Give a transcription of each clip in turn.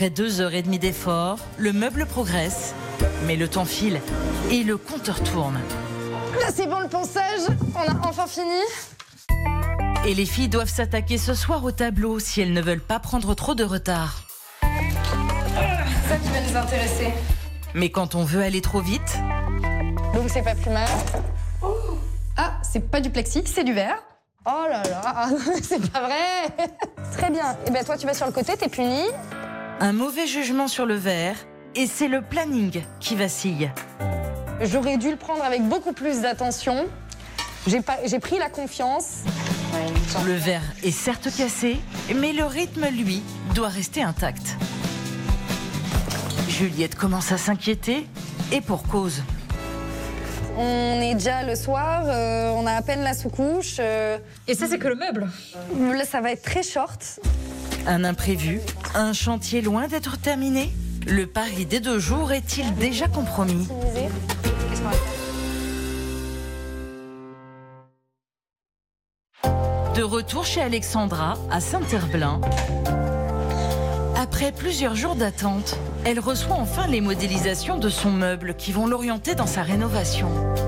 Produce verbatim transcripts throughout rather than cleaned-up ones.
Après deux heures et demie d'effort, le meuble progresse, mais le temps file et le compteur tourne. Là, c'est bon, le ponçage, on a enfin fini. Et les filles doivent s'attaquer ce soir au tableau si elles ne veulent pas prendre trop de retard. Ça qui va nous intéresser. Mais quand on veut aller trop vite... Donc c'est pas plus mal. Oh. Ah, c'est pas du plexi, c'est du verre. Oh là là, c'est pas vrai. Très bien. Et ben toi, tu vas sur le côté, t'es puni. Un mauvais jugement sur le verre, et c'est le planning qui vacille. J'aurais dû le prendre avec beaucoup plus d'attention. J'ai pas, j'ai pris la confiance. Le verre est certes cassé, mais le rythme, lui, doit rester intact. Juliette commence à s'inquiéter, et pour cause. On est déjà le soir, euh, on a à peine la sous-couche. Euh... Et ça, c'est que le meuble. Là, ça va être très short. Un imprévu, un chantier loin d'être terminé. Le pari des deux jours est-il déjà compromis? De retour chez Alexandra, à Saint-Herblain. Après plusieurs jours d'attente, elle reçoit enfin les modélisations de son meuble qui vont l'orienter dans sa rénovation.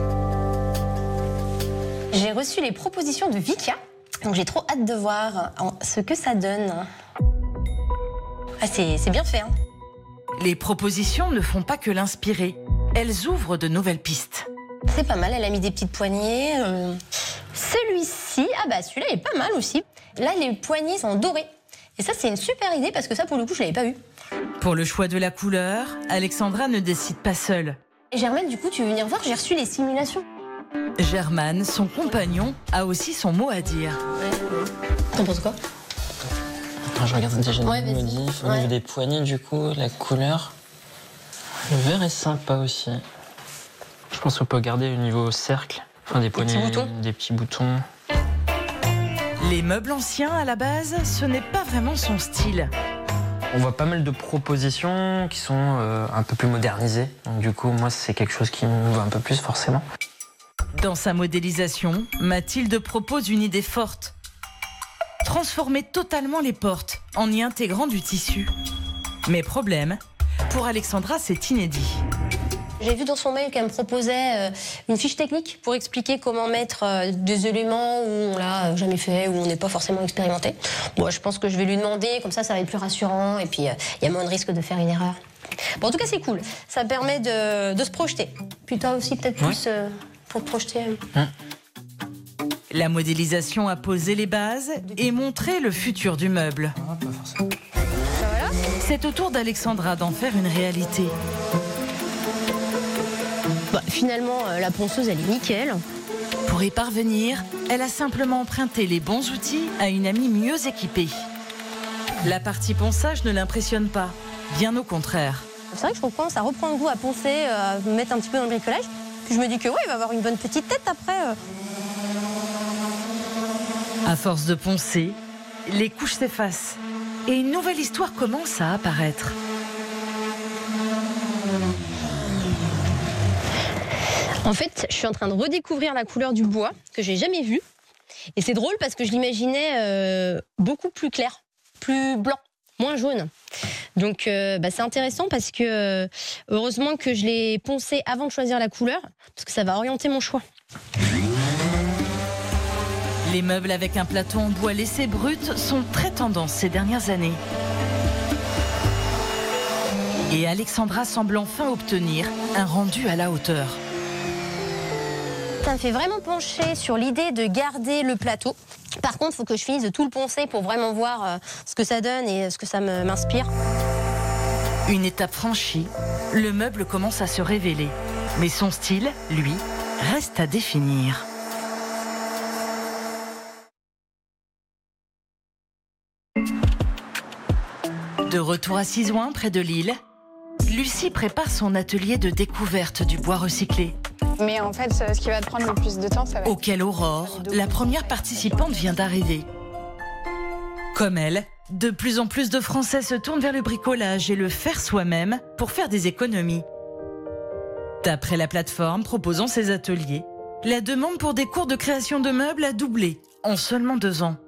J'ai reçu les propositions de Vikia, donc j'ai trop hâte de voir ce que ça donne. Ah, c'est bien fait, hein. Les propositions ne font pas que l'inspirer. Elles ouvrent de nouvelles pistes. C'est pas mal, elle a mis des petites poignées. Euh, Celui-ci, ah bah celui-là est pas mal aussi. Là, les poignées sont dorées. Et ça, c'est une super idée parce que ça, pour le coup, je l'avais pas vu. Pour le choix de la couleur, Alexandra ne décide pas seule. Et Germaine, du coup, tu veux venir voir, j'ai reçu les simulations. Germaine, son compagnon, a aussi son mot à dire. Ouais. T'en penses quoi? Attends, je regarde déjà ouais, les modifs. Au ouais. niveau des poignées, du coup, la couleur. Le vert est sympa aussi. Je pense qu'on peut garder au niveau cercle. Enfin, des poignées, petits boutons. des petits boutons. Les meubles anciens, à la base, ce n'est pas vraiment son style. On voit pas mal de propositions qui sont euh, un peu plus modernisées. Donc du coup, moi, c'est quelque chose qui me va un peu plus, forcément. Dans sa modélisation, Mathilde propose une idée forte. Transformer totalement les portes en y intégrant du tissu. Mais problème, pour Alexandra, c'est inédit. J'ai vu dans son mail qu'elle me proposait euh, une fiche technique pour expliquer comment mettre euh, des éléments où on l'a jamais fait, où on n'est pas forcément expérimenté. Bon, je pense que je vais lui demander, comme ça, ça va être plus rassurant et puis il euh, y a moins de risque de faire une erreur. Bon, en tout cas, c'est cool. Ça permet de, de se projeter. Puis toi aussi, peut-être ouais. plus euh, pour te projeter. Hum. La modélisation a posé les bases et montré le futur du meuble. Ah, pas forcément. C'est au tour d'Alexandra d'en faire une réalité. Bah, finalement, euh, la ponceuse, elle est nickel. Pour y parvenir, elle a simplement emprunté les bons outils à une amie mieux équipée. La partie ponçage ne l'impressionne pas, bien au contraire. C'est vrai que je commence à reprendre goût à poncer, euh, à me mettre un petit peu dans le bricolage. Puis je me dis que ouais, il va avoir une bonne petite tête après. Euh. À force de poncer, les couches s'effacent et une nouvelle histoire commence à apparaître. En fait, je suis en train de redécouvrir la couleur du bois que j'ai jamais vue. Et c'est drôle parce que je l'imaginais euh, beaucoup plus clair, plus blanc, moins jaune. Donc euh, bah, c'est intéressant parce que euh, heureusement que je l'ai poncé avant de choisir la couleur parce que ça va orienter mon choix. Les meubles avec un plateau en bois laissé brut sont très tendance ces dernières années. Et Alexandra semble enfin obtenir un rendu à la hauteur. Ça me fait vraiment pencher sur l'idée de garder le plateau. Par contre, il faut que je finisse de tout le poncer pour vraiment voir euh, ce que ça donne et ce que ça m'inspire. Une étape franchie, le meuble commence à se révéler. Mais son style, lui, reste à définir. De retour à Sizouin, près de Lille, Lucie prépare son atelier de découverte du bois recyclé. Mais en fait, ce qui va te prendre le plus de temps, ça va être... Auquel Aurore, la première participante, vient d'arriver. Comme elle, de plus en plus de Français se tournent vers le bricolage et le faire soi-même pour faire des économies. D'après la plateforme proposant ces ateliers, la demande pour des cours de création de meubles a doublé en seulement deux ans.